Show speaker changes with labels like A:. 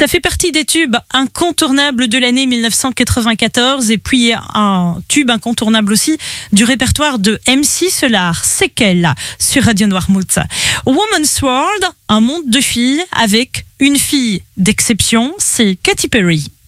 A: Ça fait partie des tubes incontournables de l'année 1994 et puis un tube incontournable aussi du répertoire de MC Solar. C'est qu'elle sur Radio Noirmouth. Woman's World, un monde de filles avec une fille d'exception, c'est Katy Perry.